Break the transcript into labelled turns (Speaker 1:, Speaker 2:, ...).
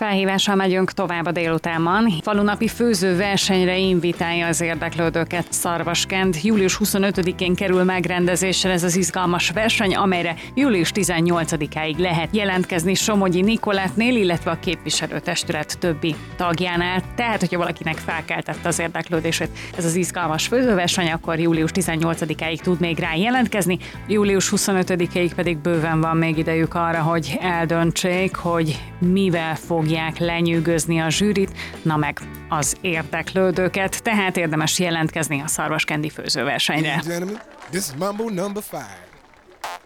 Speaker 1: Felhívással megyünk tovább a délutánban. Falunapi főzőversenyre invitálja az érdeklődőket Szarvaskend. Július 25-én kerül megrendezésre ez az izgalmas verseny, amelyre július 18-áig lehet jelentkezni Somogyi Nikolettnél, illetve a képviselőtestület többi tagjánál. Tehát, hogyha valakinek felkeltette az érdeklődését ez az izgalmas főzőverseny, akkor július 18-áig tud még rá jelentkezni. Július 25-ig pedig bőven van még idejük arra, hogy eldöntsék, hogy mivel fogják lenyűgözni a zsűrit, na meg az érdeklődőket, tehát érdemes jelentkezni a szarvaskendi főzőversenyre.
Speaker 2: This is Mambo number 5.